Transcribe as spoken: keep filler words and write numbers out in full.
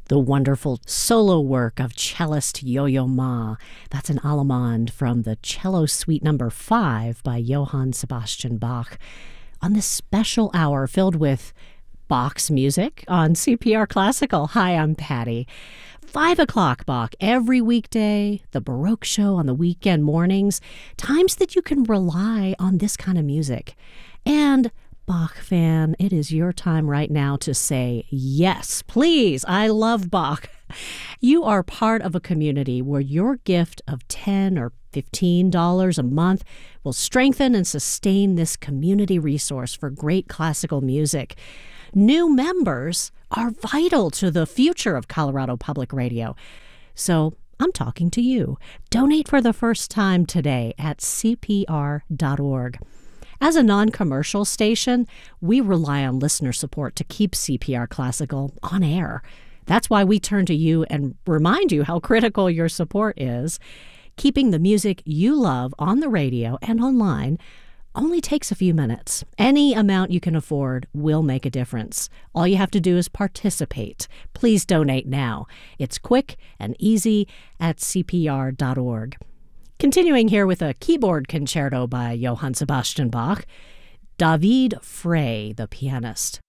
the wonderful solo work of cellist Yo-Yo Ma. That's an allemande from the Cello Suite Number five by Johann Sebastian Bach. On this special hour filled with Bach's music on C P R Classical. Hi, I'm Patty. Five o'clock Bach every weekday, the Baroque Show on the weekend mornings, times that you can rely on this kind of music. And Bach fan, it is your time right now to say, yes, please, I love Bach. You are part of a community where your gift of ten dollars or fifteen dollars a month will strengthen and sustain this community resource for great classical music. New members are vital to the future of Colorado Public Radio. So I'm talking to you. Donate for the first time today at C P R dot org. As a non-commercial station, we rely on listener support to keep C P R Classical on air. That's why we turn to you and remind you how critical your support is. Keeping the music you love on the radio and online only takes a few minutes. Any amount you can afford will make a difference. All you have to do is participate. Please donate now. It's quick and easy at C P R dot org. Continuing here with a keyboard concerto by Johann Sebastian Bach, David Frey, the pianist.